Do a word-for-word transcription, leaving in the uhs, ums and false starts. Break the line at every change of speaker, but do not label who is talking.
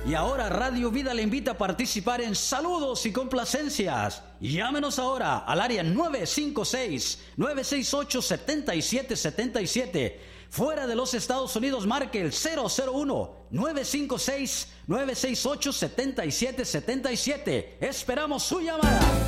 Y ahora Radio Vida le invita a participar en saludos y complacencias. Llámenos ahora al área nueve cinco seis, nueve seis ocho, siete siete siete siete. Fuera de los Estados Unidos, marque el cero cero uno, nueve cinco seis, nueve seis ocho, siete siete siete siete. Esperamos su llamada.